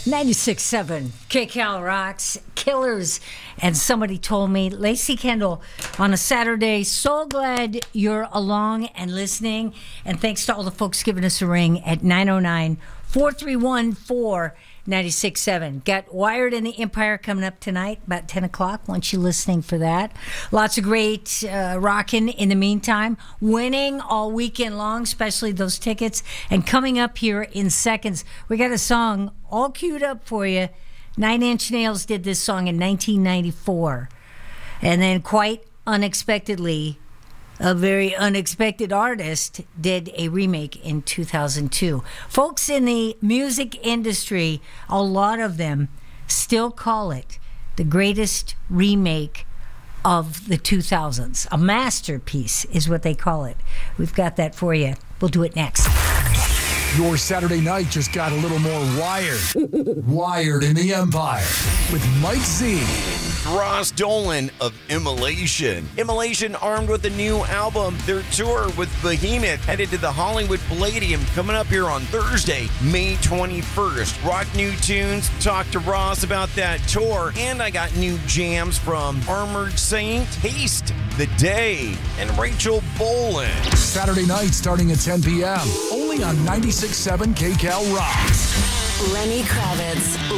96.7 KCal Rocks, Killers, and somebody told me, Lacey Kendall, on a Saturday, so glad you're along and listening, and thanks to all the folks giving us a ring at 909-431-4967. Got Wired in the Empire coming up tonight, about 10 o'clock, once you're listening for that. Lots of great rocking in the meantime. Winning all weekend long, especially those tickets. And coming up here in seconds, we got a song all queued up for you. Nine Inch Nails did this song in 1994. And then quite unexpectedly, a very unexpected artist did a remake in 2002. Folks in the music industry, a lot of them still call it the greatest remake of the 2000s. A masterpiece is what they call it. We've got that for you. We'll do it next. Your Saturday night just got a little more wired. Wired in the Empire with Mike Z. Ross Dolan of Immolation. Immolation armed with a new album. Their tour with Behemoth headed to the Hollywood Palladium coming up here on Thursday, May 21st. Rock new tunes, talk to Ross about that tour, and I got new jams from Armored Saint, Taste the Day, and Rachel Bolan. Saturday night starting at 10 p.m. Only on 96.7 KCal Rocks. Lenny Kravitz,